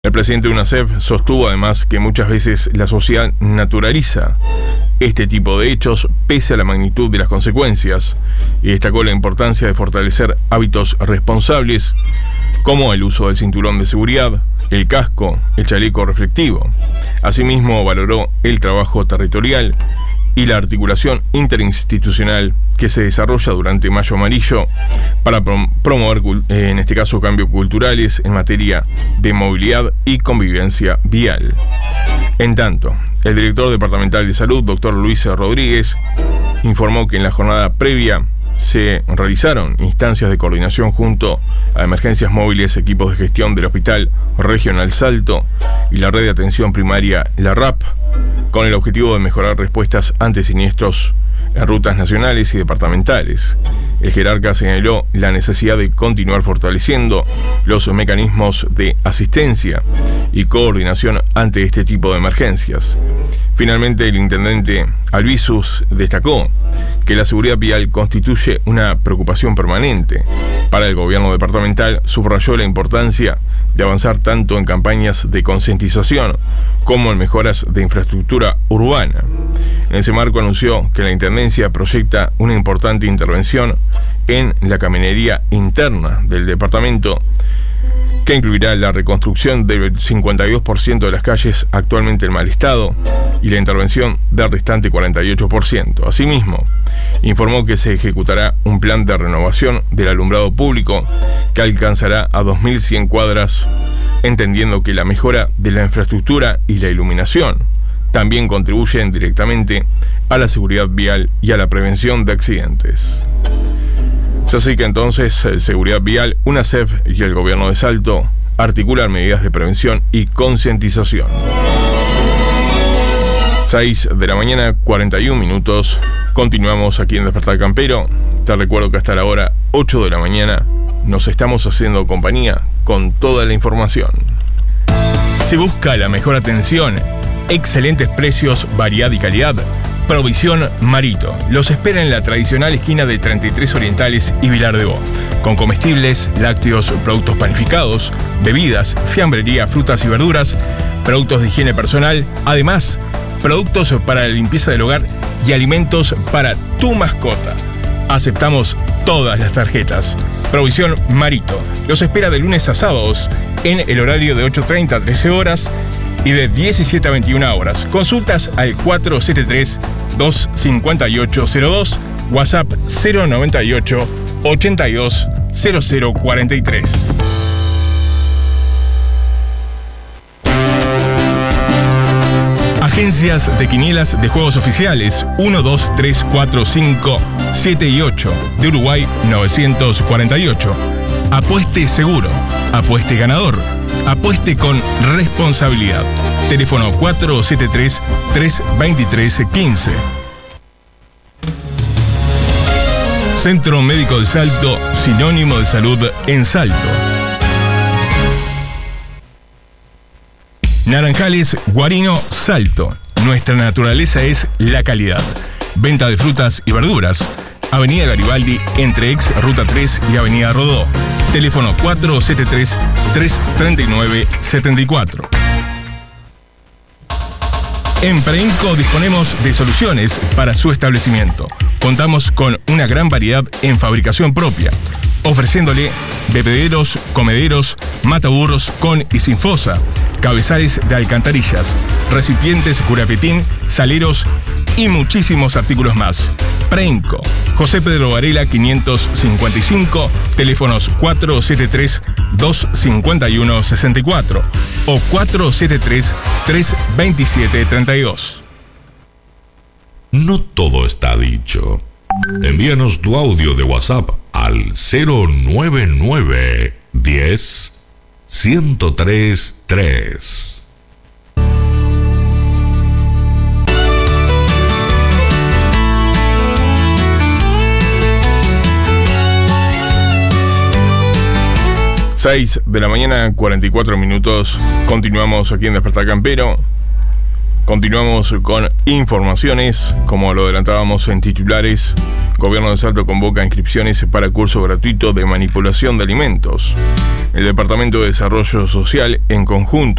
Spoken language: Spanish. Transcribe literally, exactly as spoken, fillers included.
El presidente de UNACEF sostuvo además que muchas veces la sociedad naturaliza este tipo de hechos pese a la magnitud de las consecuencias, y destacó la importancia de fortalecer hábitos responsables como el uso del cinturón de seguridad, el casco, el chaleco reflectivo. Asimismo, valoró el trabajo territorial y la articulación interinstitucional que se desarrolla durante Mayo Amarillo para prom- promover, eh, en este caso, cambios culturales en materia de movilidad y convivencia vial. En tanto, el director departamental de salud, doctor Luis Rodríguez, informó que en la jornada previa se realizaron instancias de coordinación junto a emergencias móviles, equipos de gestión del Hospital Regional Salto y la red de atención primaria, la R A P, con el objetivo de mejorar respuestas ante siniestros en rutas nacionales y departamentales. El jerarca señaló la necesidad de continuar fortaleciendo los mecanismos de asistencia y coordinación ante este tipo de emergencias. Finalmente, el intendente Albizus destacó que la seguridad vial constituye una preocupación permanente para el gobierno departamental. Subrayó la importancia de avanzar tanto en campañas de concientización como en mejoras de infraestructura urbana. En ese marco anunció que la Intendencia proyecta una importante intervención en la caminería interna del departamento, que incluirá la reconstrucción del cincuenta y dos por ciento de las calles actualmente en mal estado y la intervención del restante cuarenta y ocho por ciento. Asimismo, informó que se ejecutará un plan de renovación del alumbrado público que alcanzará a dos mil cien cuadras, entendiendo que la mejora de la infraestructura y la iluminación también contribuyen directamente a la seguridad vial y a la prevención de accidentes. Así que entonces, Seguridad Vial, UNACEF y el Gobierno de Salto articulan medidas de prevención y concientización. seis de la mañana, cuarenta y un minutos. Continuamos aquí en Despertar Campero. Te recuerdo que hasta la hora ocho de la mañana nos estamos haciendo compañía con toda la información. Si busca la mejor atención, excelentes precios, variedad y calidad, Provisión Marito los espera en la tradicional esquina de treinta y tres Orientales y Vilar de Bo, con comestibles, lácteos, productos panificados, bebidas, fiambrería, frutas y verduras, productos de higiene personal, además, productos para la limpieza del hogar y alimentos para tu mascota. Aceptamos todas las tarjetas. Provisión Marito los espera de lunes a sábados en el horario de ocho treinta a trece horas y de diecisiete a veintiuna horas. Consultas al cuatro siete tres, dos cinco ocho cero dos, WhatsApp cero noventa y ocho, ochenta y dos, cero cero cuarenta y tres. Agencias de quinielas de juegos oficiales uno, dos, tres, cuatro, cinco, siete y ocho de Uruguay novecientos cuarenta y ocho. Apueste seguro, apueste ganador, apueste con responsabilidad. Teléfono cuatro siete tres, tres dos tres, uno cinco. Centro Médico de Salto, sinónimo de salud en Salto. Naranjales Guarino Salto. Nuestra naturaleza es la calidad. Venta de frutas y verduras. Avenida Garibaldi, entre ex Ruta tres y Avenida Rodó. Teléfono cuatro siete tres, tres tres nueve, siete cuatro. En Preinco disponemos de soluciones para su establecimiento. Contamos con una gran variedad en fabricación propia, ofreciéndole bebederos, comederos, mataburros con y sin fosa, cabezales de alcantarillas, recipientes curapetín, saleros y muchísimos artículos más. Preinco, José Pedro Varela quinientos cincuenta y cinco, teléfonos cuatro siete tres, dos cinco uno, seis cuatro o cuatro siete tres, tres dos siete, tres dos. No todo está dicho. Envíanos tu audio de WhatsApp al cero nueve nueve, diez, ciento tres, tres. seis de la mañana, cuarenta y cuatro minutos. Continuamos aquí en Despertar Campero. Continuamos con informaciones, como lo adelantábamos en titulares. Gobierno de Salto convoca inscripciones para curso gratuito de manipulación de alimentos. El Departamento de Desarrollo Social, en conjunto